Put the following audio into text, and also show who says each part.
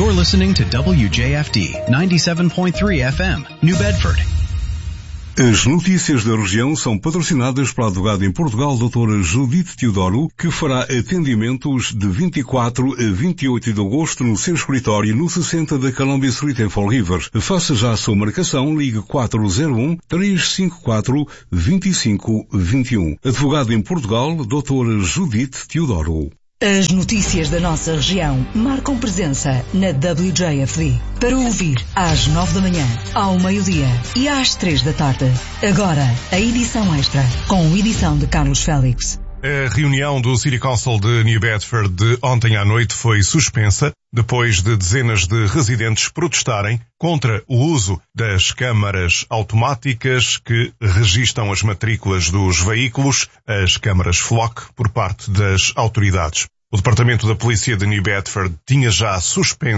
Speaker 1: You're listening to WJFD 97.3 FM, New Bedford.
Speaker 2: As notícias da região são patrocinadas pela advogada em Portugal, doutora Judite Teodoro, que fará atendimentos de 24 a 28 de agosto no seu escritório no 60 da Columbia Street em Fall River. Faça já a sua marcação, ligue 401-354-2521. Advogada em Portugal, doutora Judite Teodoro.
Speaker 3: As notícias da nossa região marcam presença na WJFD. Para ouvir às 9 da manhã, ao meio-dia e às 3 da tarde. Agora, a edição extra, com edição de Carlos Félix.
Speaker 4: A reunião do City Council de New Bedford de ontem à noite foi suspensa depois de dezenas de residentes protestarem contra o uso das câmaras automáticas que registam as matrículas dos veículos, as câmaras Flock, por parte das autoridades. O Departamento da Polícia de New Bedford tinha já suspenso